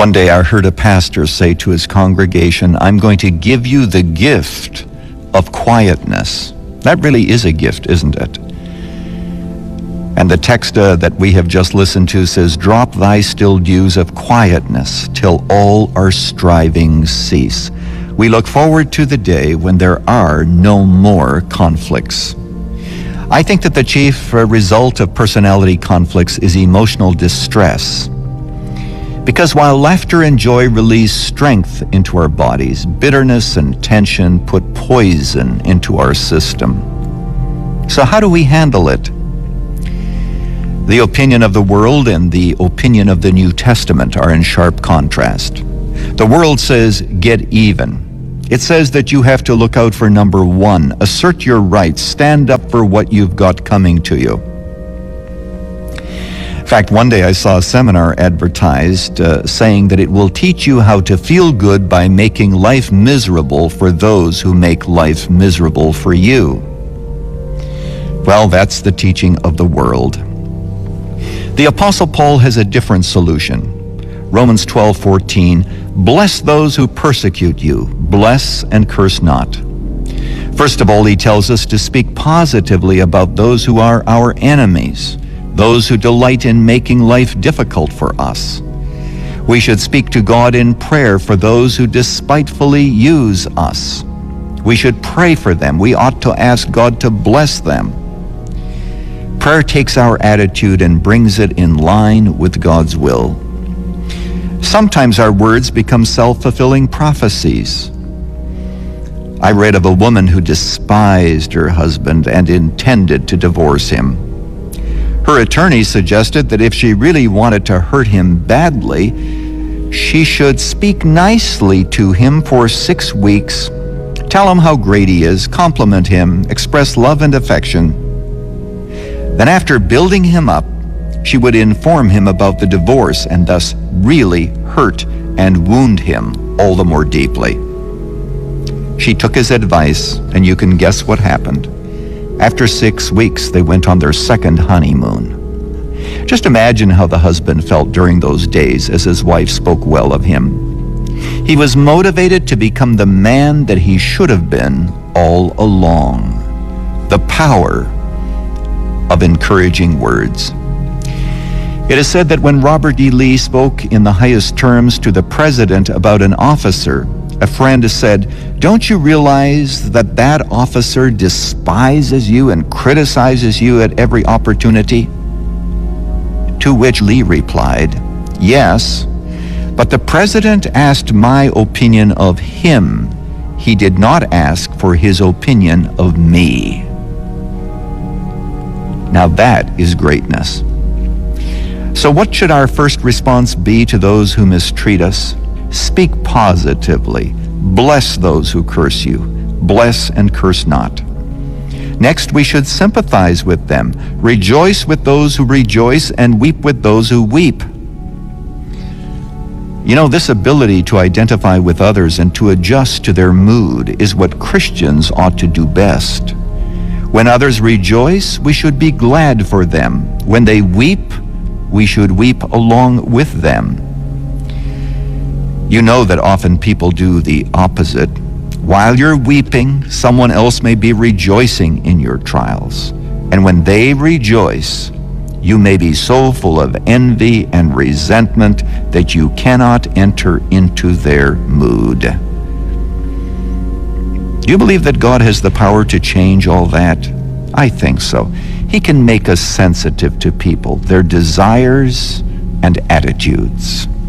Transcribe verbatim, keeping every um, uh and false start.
One day I heard a pastor say to his congregation, "I'm going to give you the gift of quietness." That really is a gift, isn't it? And the text uh, that we have just listened to says, "Drop thy still dews of quietness till all our strivings cease." We look forward to the day when there are no more conflicts. I think that the chief uh, result of personality conflicts is emotional distress. Because while laughter and joy release strength into our bodies, bitterness and tension put poison into our system. So how do we handle it? The opinion of the world and the opinion of the New Testament are in sharp contrast. The world says, get even. It says that you have to look out for number one, assert your rights, stand up for what you've got coming to you. In fact, one day I saw a seminar advertised uh, saying that it will teach you how to feel good by making life miserable for those who make life miserable for you. Well, that's the teaching of the world. The Apostle Paul has a different solution. Romans twelve fourteen, "Bless those who persecute you, bless and curse not." First of all, he tells us to speak positively about those who are our enemies, those who delight in making life difficult for us. We should speak to God in prayer for those who despitefully use us. We should pray for them. We ought to ask God to bless them. Prayer takes our attitude and brings it in line with God's will. Sometimes our words become self-fulfilling prophecies. I read of a woman who despised her husband and intended to divorce him. Her attorney suggested that if she really wanted to hurt him badly, she should speak nicely to him for six weeks, tell him how great he is, compliment him, express love and affection. Then after building him up, she would inform him about the divorce and thus really hurt and wound him all the more deeply. She took his advice, and you can guess what happened. After six weeks, they went on their second honeymoon. Just imagine how the husband felt during those days as his wife spoke well of him. He was motivated to become the man that he should have been all along. The power of encouraging words. It is said that when Robert E. Lee spoke in the highest terms to the president about an officer, a friend said, "Don't you realize that that officer despises you and criticizes you at every opportunity?" To which Lee replied, "Yes, but the president asked my opinion of him. He did not ask for his opinion of me." Now that is greatness. So what should our first response be to those who mistreat us? Speak positively. Bless those who curse you. Bless and curse not. Next, we should sympathize with them. Rejoice with those who rejoice and weep with those who weep. You know, this ability to identify with others and to adjust to their mood is what Christians ought to do best. When others rejoice, we should be glad for them. When they weep, we should weep along with them. You know that often people do the opposite. While you're weeping, someone else may be rejoicing in your trials. And when they rejoice, you may be so full of envy and resentment that you cannot enter into their mood. Do you believe that God has the power to change all that? I think so. He can make us sensitive to people, their desires and attitudes.